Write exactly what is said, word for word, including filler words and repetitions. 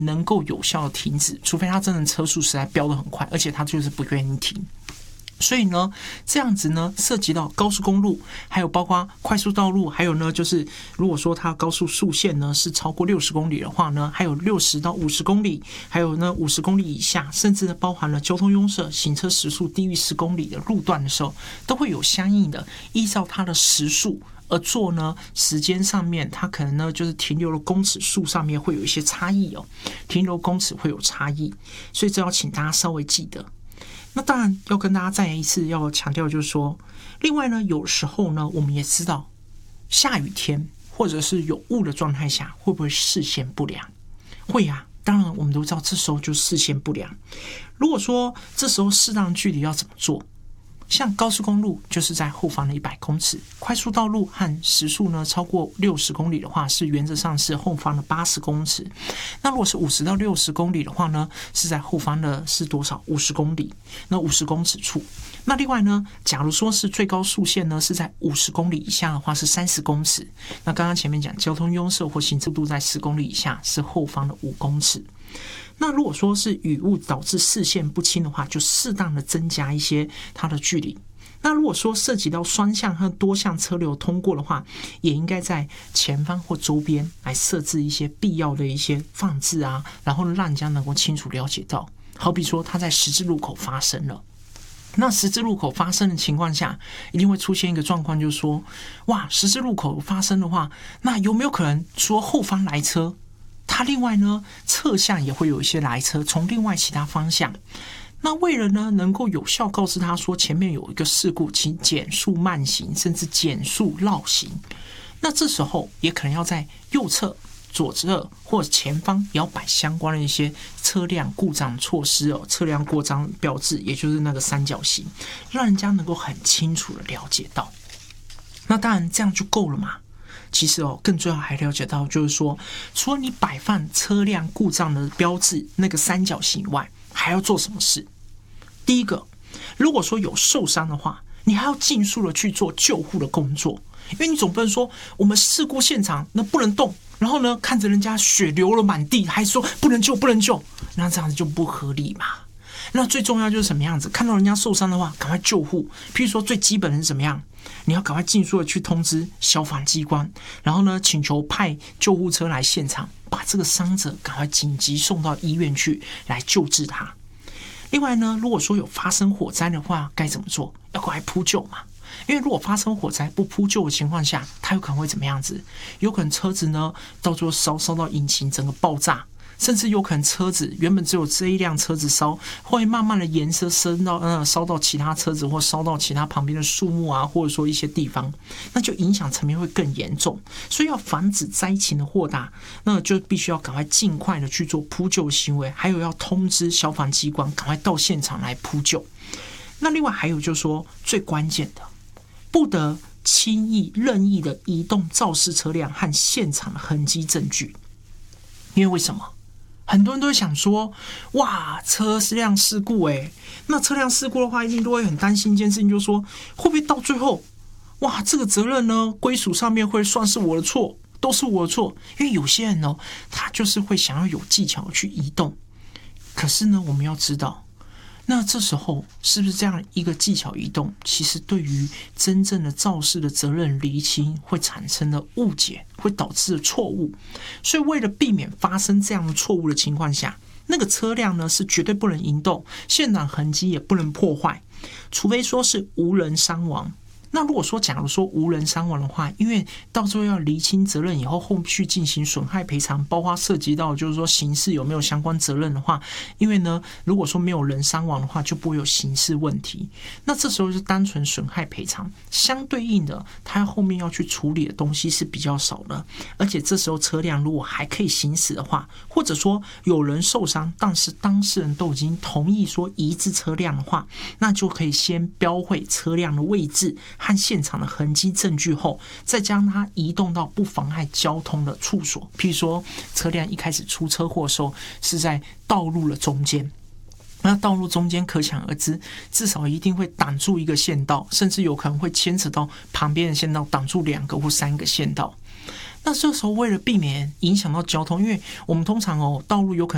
能够有效的停止，除非他真的车速实在飙得很快，而且他就是不愿意停。所以呢，这样子呢，涉及到高速公路，还有包括快速道路，还有呢，就是如果说它高速速限呢是超过六十公里的话呢，还有六十到五十公里，还有呢五十公里以下，甚至呢包含了交通拥塞、行车时速低于十公里的路段的时候，都会有相应的依照它的时速而做呢，时间上面它可能呢就是停留的公尺数上面会有一些差异哦，停留公尺会有差异，所以这要请大家稍微记得。那当然要跟大家再一次要强调，就是说，另外呢，有时候呢，我们也知道下雨天或者是有雾的状态下，会不会视线不良？会啊，当然我们都知道，这时候就视线不良。如果说这时候适当的距离要怎么做？像高速公路就是在后方的一百公尺，快速道路和时速呢超过六十公里的话，是原则上是后方的八十公尺。那如果是五十到六十公里的话呢，是在后方的是多少？五十公里，那五十公尺处。那另外呢，假如说是最高速限呢是在五十公里以下的话，是三十公尺。那刚刚前面讲交通拥塞或行车度在十公里以下，是后方的五公尺。那如果说是雨雾导致视线不清的话，就适当的增加一些它的距离。那如果说涉及到双向和多向车流通过的话，也应该在前方或周边来设置一些必要的一些放置啊，然后让人家能够清楚了解到。好比说它在十字路口发生了，那十字路口发生的情况下，一定会出现一个状况，就是说，哇，十字路口发生的话，那有没有可能说后方来车？它另外呢，侧向也会有一些来车从另外其他方向。那为了呢，能够有效告知他说前面有一个事故，请减速慢行，甚至减速绕行。那这时候也可能要在右侧、左侧或者前方也要摆相关的一些车辆故障措施哦，车辆过障标志，也就是那个三角形，让人家能够很清楚的了解到。那当然这样就够了嘛。其实哦，更重要还了解到，就是说，除了你摆放车辆故障的标志那个三角形以外，还要做什么事？第一个，如果说有受伤的话，你还要尽速的去做救护的工作，因为你总不能说我们事故现场那不能动，然后呢看着人家血流了满地，还说不能救不能救，那这样子就不合理嘛。那最重要就是什么样子？看到人家受伤的话，赶快救护。譬如说最基本的是怎么样？你要赶快尽速的去通知消防机关，然后呢，请求派救护车来现场，把这个伤者赶快紧急送到医院去来救治他。另外呢，如果说有发生火灾的话，该怎么做？要赶快扑救嘛。因为如果发生火灾不扑救的情况下，它有可能会怎么样子？有可能车子呢，到最后烧烧到引擎整个爆炸。甚至有可能车子原本只有这一辆车子烧，会慢慢的延伸升到呃烧到其他车子，或烧到其他旁边的树木啊，或者说一些地方，那就影响层面会更严重。所以要防止灾情的扩大，那就必须要赶快尽快的去做扑救行为，还有要通知消防机关赶快到现场来扑救。那另外还有就是说最关键的，不得轻易任意的移动肇事车辆和现场的痕迹证据，因为为什么？很多人都会想说，哇，车辆事故哎、欸，那车辆事故的话，一定都会很担心一件事情，就是说会不会到最后，哇，这个责任呢归属上面会算是我的错，都是我的错。因为有些人呢，他就是会想要有技巧去移动，可是呢，我们要知道，那这时候是不是这样一个技巧移动，其实对于真正的肇事的责任厘清会产生的误解，会导致的错误。所以为了避免发生这样的错误的情况下，那个车辆呢是绝对不能移动，现场痕迹也不能破坏，除非说是无人伤亡。那如果说假如说无人伤亡的话，因为到最后要厘清责任以后，后续进行损害赔偿，包括涉及到就是说刑事有没有相关责任的话，因为呢如果说没有人伤亡的话，就不会有刑事问题。那这时候是单纯损害赔偿，相对应的它后面要去处理的东西是比较少的。而且这时候车辆如果还可以行驶的话，或者说有人受伤，但是当事人都已经同意说移置车辆的话，那就可以先标绘车辆的位置和现场的痕迹证据后，再将它移动到不妨碍交通的处所。譬如说车辆一开始出车祸的时候是在道路的中间，那道路中间可想而知，至少一定会挡住一个线道，甚至有可能会牵扯到旁边的线道，挡住两个或三个线道。那这时候为了避免影响到交通，因为我们通常哦道路有可能